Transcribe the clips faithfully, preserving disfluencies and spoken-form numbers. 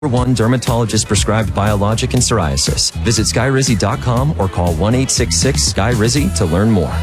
one dermatologist prescribed biologic in psoriasis. Visit skyrizi dot com or call one eight six six S K Y R I Z Y to learn more.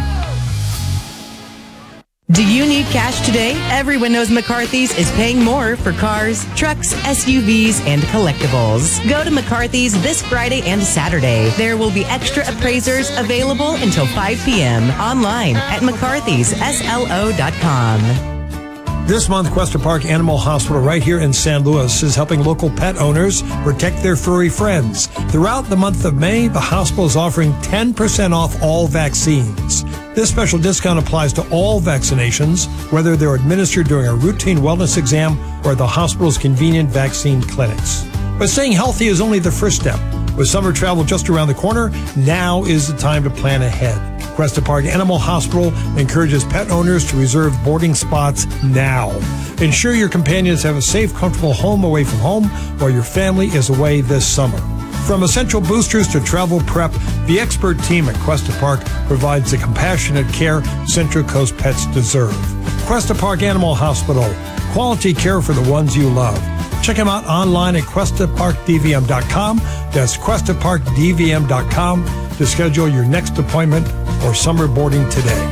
Do you need cash today? Everyone knows McCarthy's is paying more for cars, trucks, S U Vs, and collectibles. Go to McCarthy's this Friday and Saturday. There will be extra appraisers available until five p.m. online at mccarthys s l o dot com. This month, Cuesta Park Animal Hospital right here in San Luis is helping local pet owners protect their furry friends. Throughout the month of May, the hospital is offering ten percent off all vaccines. This special discount applies to all vaccinations, whether they're administered during a routine wellness exam or the hospital's convenient vaccine clinics. But staying healthy is only the first step. With summer travel just around the corner, now is the time to plan ahead. Cuesta Park Animal Hospital encourages pet owners to reserve boarding spots now. Ensure your companions have a safe, comfortable home away from home while your family is away this summer. From essential boosters to travel prep, the expert team at Cuesta Park provides the compassionate care Central Coast pets deserve. Cuesta Park Animal Hospital, quality care for the ones you love. Check them out online at cuesta park d v m dot com. That's cuesta park d v m dot com to schedule your next appointment or summer boarding today.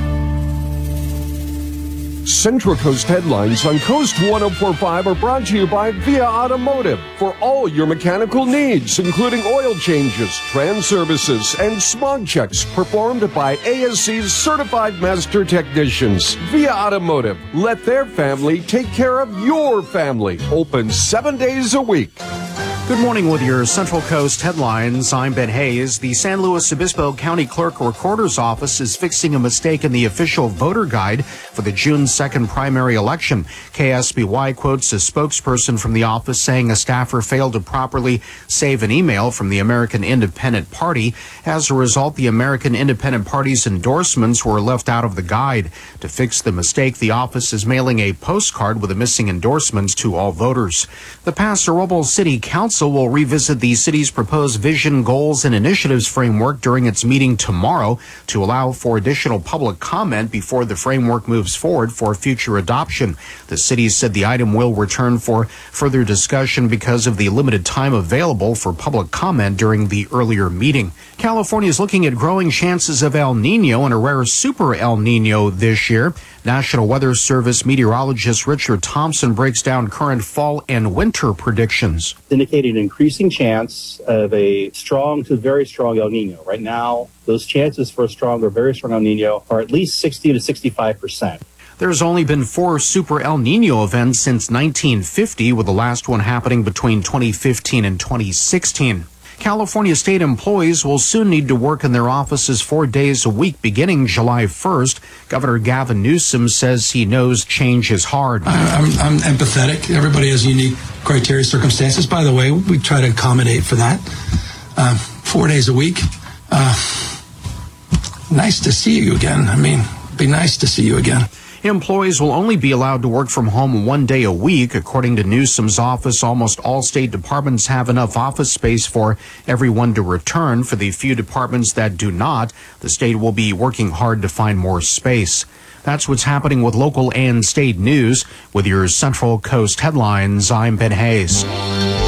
Central Coast headlines on Coast one oh four point five are brought to you by Via Automotive for all your mechanical needs, including oil changes, trans services, and smog checks performed by A S C's certified master technicians. Via Automotive, let their family take care of your family. Open seven days a week. Good morning with your Central Coast headlines. I'm Ben Hayes. The San Luis Obispo County Clerk Recorder's Office is fixing a mistake in the official voter guide for the June second primary election. K S B Y quotes a spokesperson from the office saying a staffer failed to properly save an email from the American Independent Party. As a result, the American Independent Party's endorsements were left out of the guide. To fix the mistake, the office is mailing a postcard with the missing endorsements to all voters. The Paso Robles City Council will revisit the city's proposed vision, goals, and initiatives framework during its meeting tomorrow to allow for additional public comment before the framework moves forward for future adoption. The city said the item will return for further discussion because of the limited time available for public comment during the earlier meeting. California is looking at growing chances of El Nino and a rare super El Nino this year. National Weather Service meteorologist Richard Thompson breaks down current fall and winter predictions. Indicating an increasing chance of a strong to very strong El Nino. Right now, those chances for a strong or very strong El Nino are at least sixty to sixty-five percent. There's only been four super El Nino events since nineteen fifty, with the last one happening between twenty fifteen and twenty sixteen. California state employees will soon need to work in their offices four days a week beginning July first. Governor Gavin Newsom says he knows change is hard. I'm, I'm empathetic. Everybody has unique criteria, circumstances. By the way, we try to accommodate for that. Uh, four days a week. Uh, nice to see you again. I mean, it'd be nice to see you again. Employees will only be allowed to work from home one day a week. According to Newsom's office, almost all state departments have enough office space for everyone to return. For the few departments that do not, the state will be working hard to find more space. That's what's happening with local and state news. With your Central Coast headlines, I'm Ben Hayes.